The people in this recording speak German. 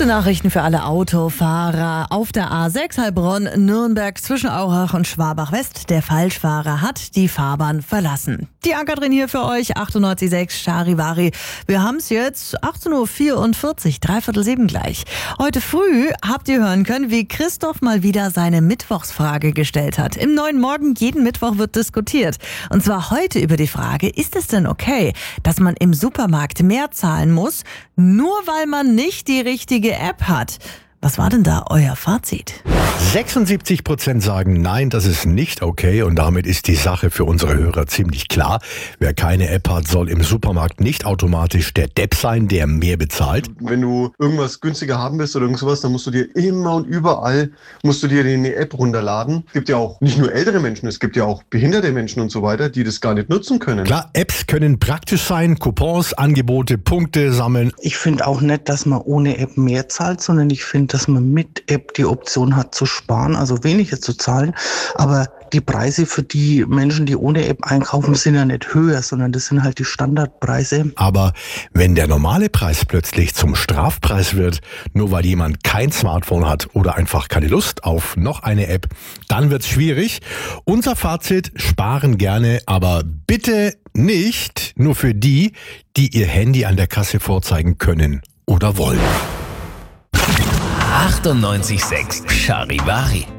Gute Nachrichten für alle Autofahrer. Auf der A6 Heilbronn, Nürnberg zwischen Aurach und Schwabach-West. Der Falschfahrer hat die Fahrbahn verlassen. Die Anka-Drin hier für euch, 98.6 Charivari. Wir haben es jetzt 18.44 Uhr, 6:45 gleich. Heute früh habt ihr hören können, wie Christoph mal wieder seine Mittwochsfrage gestellt hat. Im neuen Morgen jeden Mittwoch wird diskutiert. Und zwar heute über die Frage, ist es denn okay, dass man im Supermarkt mehr zahlen muss, nur weil man nicht die richtige App hat? Was war denn da euer Fazit? 76% sagen nein, das ist nicht okay, und damit ist die Sache für unsere Hörer ziemlich klar. Wer keine App hat, soll im Supermarkt nicht automatisch der Depp sein, der mehr bezahlt. Wenn du irgendwas günstiger haben willst oder irgend sowas, dann musst du dir immer und überall eine App runterladen. Es gibt ja auch nicht nur ältere Menschen, es gibt ja auch behinderte Menschen und so weiter, die das gar nicht nutzen können. Klar, Apps können praktisch sein, Coupons, Angebote, Punkte sammeln. Ich finde auch nicht, dass man ohne App mehr zahlt, sondern ich finde, dass man mit App die Option hat zu sparen, also weniger zu zahlen. Aber die Preise für die Menschen, die ohne App einkaufen, sind ja nicht höher, sondern das sind halt die Standardpreise. Aber wenn der normale Preis plötzlich zum Strafpreis wird, nur weil jemand kein Smartphone hat oder einfach keine Lust auf noch eine App, dann wird's schwierig. Unser Fazit: sparen gerne, aber bitte nicht nur für die, die ihr Handy an der Kasse vorzeigen können oder wollen. 98.6 Charivari.